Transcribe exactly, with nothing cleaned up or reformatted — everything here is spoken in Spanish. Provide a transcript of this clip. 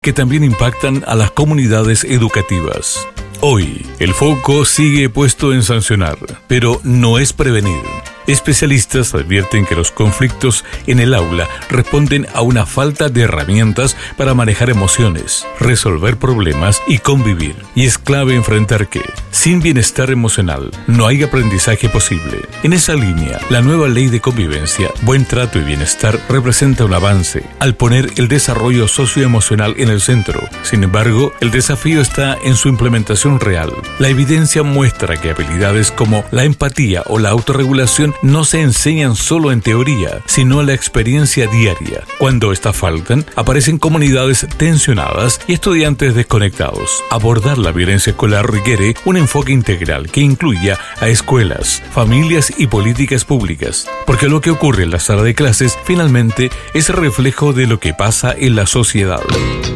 que también impactan a las comunidades educativas. Hoy, el foco sigue puesto en sancionar, pero no es prevenir. Especialistas advierten que los conflictos en el aula responden a una falta de herramientas para manejar emociones, resolver problemas y convivir. Y es clave enfrentar que, sin bienestar emocional, no hay aprendizaje posible. En esa línea, la nueva ley de convivencia, buen trato y bienestar representa un avance al poner el desarrollo socioemocional en el centro. Sin embargo, el desafío está en su implementación real. La evidencia muestra que habilidades como la empatía o la autorregulación no se enseñan solo en teoría, sino en la experiencia diaria. Cuando estas faltan, aparecen comunidades tensionadas y estudiantes desconectados. Abordar la violencia escolar requiere un enfoque integral que incluya a escuelas, familias y políticas públicas, porque lo que ocurre en la sala de clases finalmente es el reflejo de lo que pasa en la sociedad.